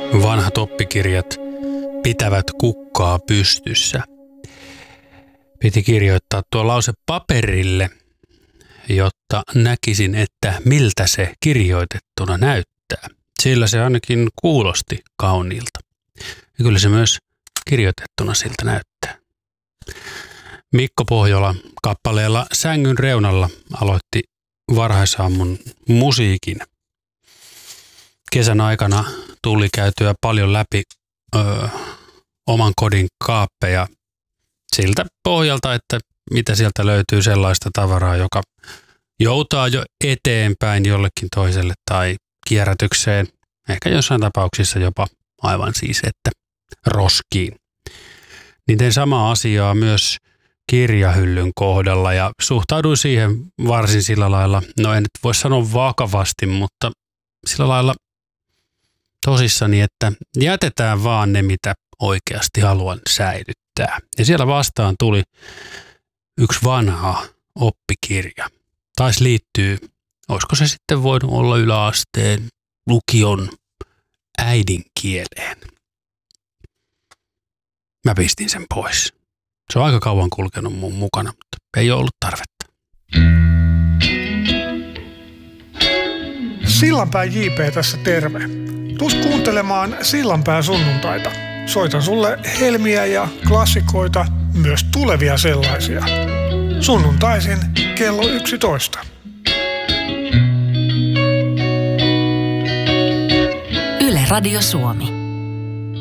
Vanhat oppikirjat pitävät kukkaa pystyssä. Piti kirjoittaa tuo lause paperille, jotta näkisin, että miltä se kirjoitettuna näyttää. Sillä se ainakin kuulosti kauniilta. Ja kyllä se myös kirjoitettuna siltä näyttää. Mikko Pohjola kappaleella Sängyn reunalla aloitti varhaisaamun musiikin. Kesän aikana tuli käytyä paljon läpi oman kodin kaappeja siltä pohjalta, että mitä sieltä löytyy sellaista tavaraa, joka joutaa jo eteenpäin jollekin toiselle tai kierrätykseen, ehkä jossain tapauksissa jopa aivan siis, että roskiin. Niin tein samaa asiaa myös kirjahyllyn kohdalla ja suhtauduin siihen varsin sillä lailla, no en nyt voi sanoa vakavasti, mutta sillä lailla tosissani, että jätetään vaan ne, mitä oikeasti haluan säilyttää. Ja siellä vastaan tuli yksi vanha oppikirja. Taisi liittyy, olisiko se sitten voinut olla yläasteen lukion äidinkieleen. Mä pistin sen pois. Se on aika kauan kulkenut mun mukana, mutta ei ole ollut tarvetta. Sillanpään JP tässä terve. Tuus kuuntelemaan Sillanpään sunnuntaita. Soitan sulle helmiä ja klassikoita, myös tulevia sellaisia. Sunnuntaisin kello 11. Yle Radio Suomi.